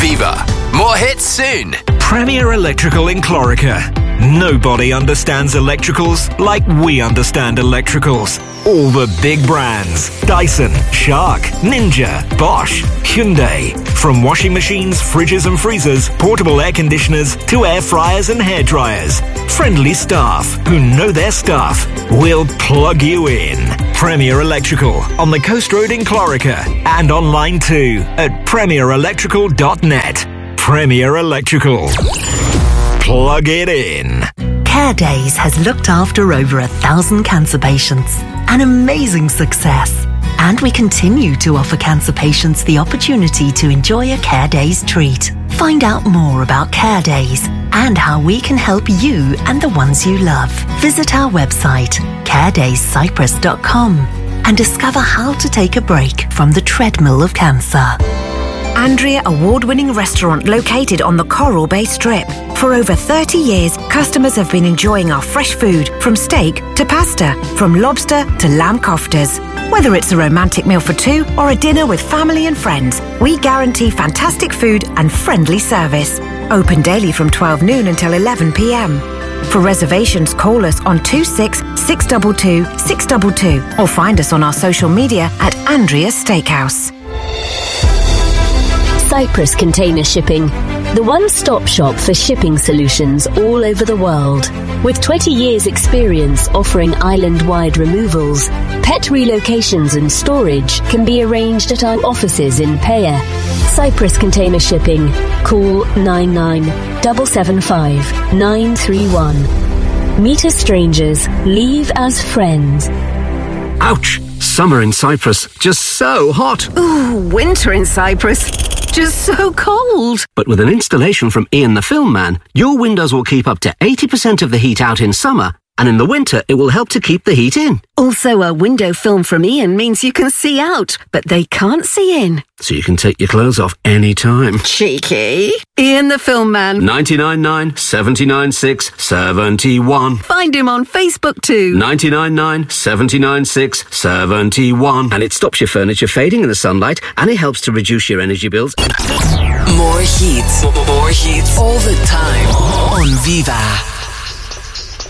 Viva. More hits soon. Premier Electrical in Clorica. Nobody understands electricals like we understand electricals. All the big brands. Dyson, Shark, Ninja, Bosch, Hyundai. From washing machines, fridges and freezers, portable air conditioners to air fryers and hair dryers. Friendly staff who know their stuff will plug you in. Premier Electrical on the Coast Road in Clorica and online too at premierelectrical.net. Premier Electrical. Plug it in. Care Days has looked after over 1,000 cancer patients. An amazing success. And we continue to offer cancer patients the opportunity to enjoy a Care Days treat. Find out more about Care Days and how we can help you and the ones you love. Visit our website, caredayscyprus.com, and discover how to take a break from the treadmill of cancer. Andrea award-winning restaurant located on the Coral Bay Strip. For over 30 years, customers have been enjoying our fresh food, from steak to pasta, from lobster to lamb koftas. Whether it's a romantic meal for two or a dinner with family and friends, we guarantee fantastic food and friendly service. Open daily from 12 noon until 11 p.m. For reservations, call us on 26 622 622 or find us on our social media at Andrea's Steakhouse. Cyprus Container Shipping, the one-stop shop for shipping solutions all over the world. With 20 years' experience offering island-wide removals, pet relocations and storage can be arranged at our offices in Paya. Cyprus Container Shipping. Call 997775 931. Meet as strangers, leave as friends. Ouch! Summer in Cyprus, just so hot. Ooh, winter in Cyprus, just so cold. But with an installation from Ian the Film Man, your windows will keep up to 80% of the heat out in summer, and in the winter it will help to keep the heat in. Also, a window film from Ian means you can see out, but they can't see in. So you can take your clothes off any time. Cheeky. Ian the Film Man. 999 796 71. Find him on Facebook too. 999 796 71. And it stops your furniture fading in the sunlight, and it helps to reduce your energy bills. More hits all the time on Viva.